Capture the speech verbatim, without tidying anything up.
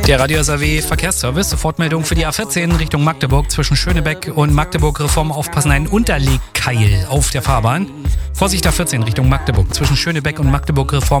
Der Radio S R W Verkehrsservice, Sofortmeldung für die A vierzehn Richtung Magdeburg zwischen Schönebeck und Magdeburg Reform aufpassen, ein Unterlegkeil auf der Fahrbahn. Vorsicht A vierzehn Richtung Magdeburg zwischen Schönebeck und Magdeburg Reform